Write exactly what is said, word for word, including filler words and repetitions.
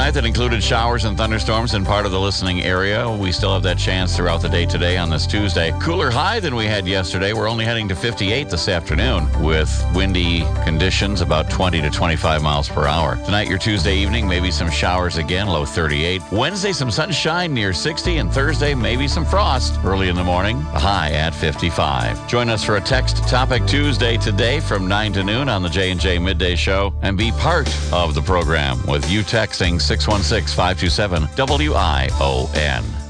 overnight that included showers and thunderstorms in part of the listening area. We still have that chance throughout the day today on this Tuesday. Cooler high than we had yesterday. We're only heading to fifty-eight this afternoon with windy conditions about twenty to twenty-five miles per hour. Tonight, your Tuesday evening, maybe some showers again, low thirty-eight. Wednesday, some sunshine near sixty, and Thursday, maybe some frost early in the morning, a high at fifty-five. Join us for a Text Topic Tuesday today from nine to noon on the J and J Midday Show and be part of the program with you texting six one six, five two seven, W I O N.